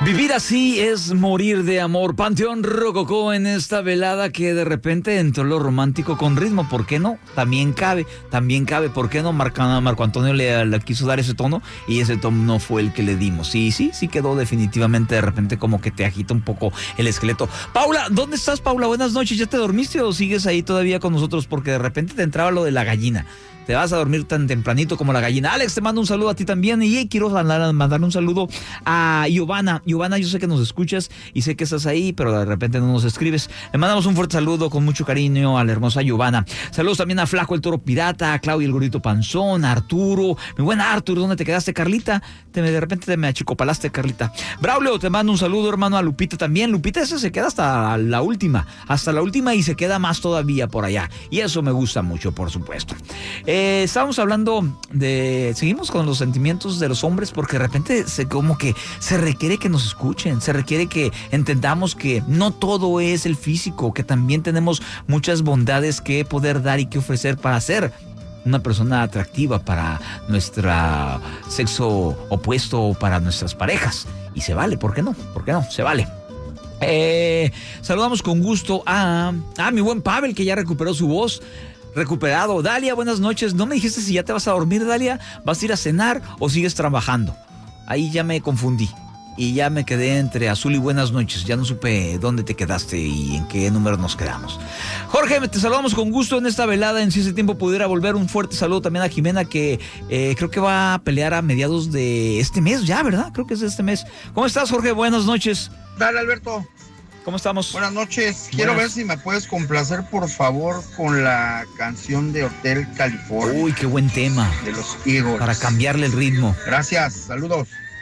Vivir así es morir de amor. Panteón Rococó en esta velada que de repente entró lo romántico con ritmo. ¿Por qué no? También cabe. ¿Por qué no? Marco Antonio le quiso dar ese tono y ese tono no fue el que le dimos. Sí quedó definitivamente de repente como que te agita un poco el esqueleto. Paula, ¿dónde estás, Paula? Buenas noches. ¿Ya te dormiste o sigues ahí todavía con nosotros? Porque de repente te entraba lo de la gallina. Te vas a dormir tan tempranito como la gallina. Alex, te mando un saludo a ti también. Y quiero mandarle un saludo a Giovanna. Giovanna, yo sé que nos escuchas y sé que estás ahí, pero de repente no nos escribes. Le mandamos un fuerte saludo con mucho cariño a la hermosa Giovanna. Saludos también a Flaco el Toro Pirata, a Claudia el Gordito Panzón, a Arturo. Mi buena Arturo, ¿dónde te quedaste, Carlita? De repente te me achicopalaste, Carlita. Braulio, te mando un saludo, hermano, a Lupita también. Lupita ese se queda hasta la última y se queda más todavía por allá. Y eso me gusta mucho, por supuesto. Estábamos hablando seguimos con los sentimientos de los hombres porque de repente como que se requiere que nos escuchen, se requiere que entendamos que no todo es el físico, que también tenemos muchas bondades que poder dar y que ofrecer para ser una persona atractiva para nuestro sexo opuesto o para nuestras parejas. Y se vale, ¿por qué no? Se vale. Saludamos con gusto a mi buen Pavel, que ya recuperó su voz. Recuperado. Dalia, buenas noches. No me dijiste si ya te vas a dormir, Dalia. ¿Vas a ir a cenar o sigues trabajando? Ahí ya me confundí y ya me quedé entre azul y buenas noches. Ya no supe dónde te quedaste y en qué número nos quedamos. Jorge, te saludamos con gusto en esta velada. En Si ese tiempo pudiera volver, un fuerte saludo también a Jimena, que creo que va a pelear a mediados de este mes ya, ¿verdad? Creo que es de este mes. ¿Cómo estás, Jorge? Buenas noches. Dale, Alberto. ¿Cómo estamos? Buenas noches. Quiero ver si me puedes complacer, por favor, con la canción de Hotel California. Uy, qué buen tema. De los Eagles. Para cambiarle el ritmo. Gracias. Saludos.